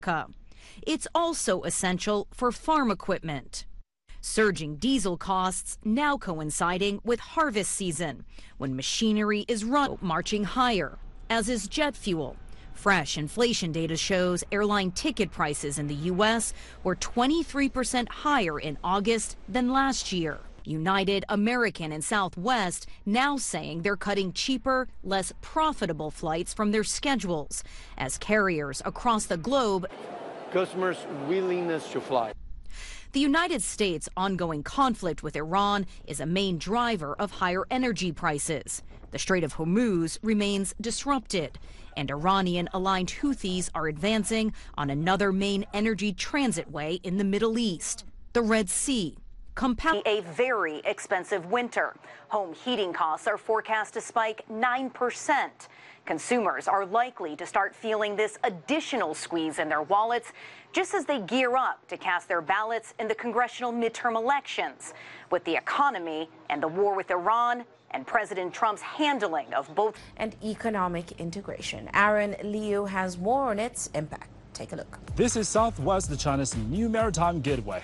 It's also essential for farm equipment. Surging diesel costs now coinciding with harvest season, when machinery is marching higher, as is jet fuel. Fresh inflation data shows airline ticket prices in the U.S. were 23% higher in August than last year. United, American, and Southwest now saying they're cutting cheaper, less profitable flights from their schedules as carriers across the globe customers' willingness to fly. The United States' ongoing conflict with Iran is a main driver of higher energy prices. The Strait of Hormuz remains disrupted, and Iranian-aligned Houthis are advancing on another main energy transitway in the Middle East, the Red Sea. Compounding a very expensive winter. Home heating costs are forecast to spike 9%. Consumers are likely to start feeling this additional squeeze in their wallets just as they gear up to cast their ballots in the congressional midterm elections. With the economy and the war with Iran and President Trump's handling of both and economic integration. Aaron Liu has more on its impact. Take a look. This is Southwest China's new maritime gateway.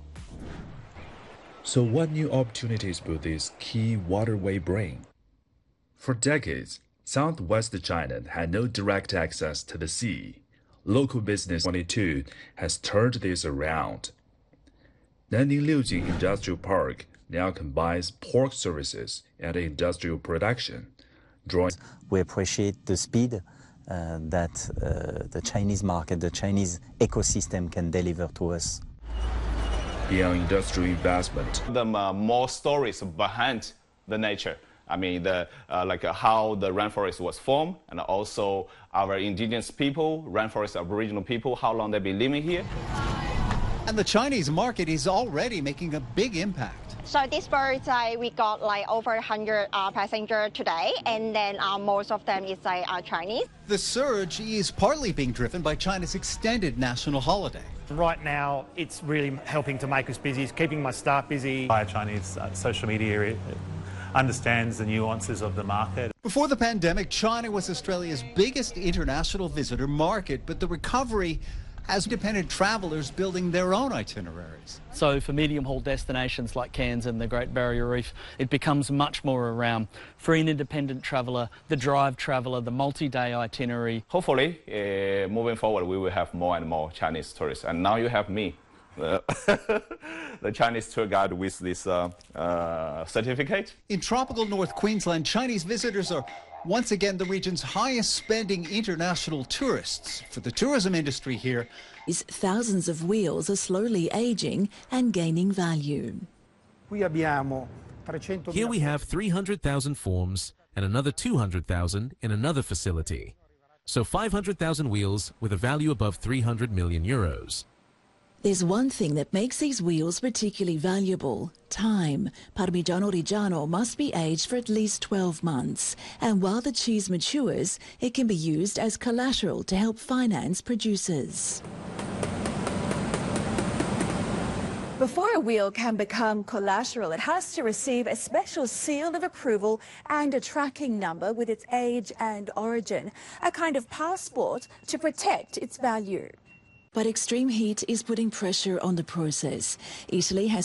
So what new opportunities will this key waterway bring? For decades, Southwest China had no direct access to the sea. Local Business 22 has turned this around. Nanning Liujing Industrial Park now combines port services and industrial production. We appreciate the speed that the Chinese market, the Chinese ecosystem can deliver to us. Beyond industrial investment, the more stories behind the nature. I mean, how the rainforest was formed, and also our indigenous people, rainforest Aboriginal people, how long they've been living here. And the Chinese market is already making a big impact. So this bird, we got over 100 passengers today, and then most of them is Chinese. The surge is partly being driven by China's extended national holiday. Right now, it's really helping to make us busy. It's keeping my staff busy. Chinese social media understands the nuances of the market. Before the pandemic, China was Australia's biggest international visitor market, but the recovery has independent travelers building their own itineraries. So for medium-haul destinations like Cairns and the Great Barrier Reef, it becomes much more around for an independent traveller, the drive traveller, the multi-day itinerary. Hopefully, moving forward, we will have more and more Chinese tourists. And now you have me, the Chinese tour guide with this certificate. In tropical North Queensland, Chinese visitors are once again the region's highest spending international tourists. For the tourism industry here, thousands of wheels are slowly aging and gaining value. Here we have 300,000 forms and another 200,000 in another facility. So 500,000 wheels with a value above 300 million euros. There's one thing that makes these wheels particularly valuable: time. Parmigiano Reggiano must be aged for at least 12 months. And while the cheese matures, it can be used as collateral to help finance producers. Before a wheel can become collateral, it has to receive a special seal of approval and a tracking number with its age and origin, a kind of passport to protect its value. But extreme heat is putting pressure on the process. Italy has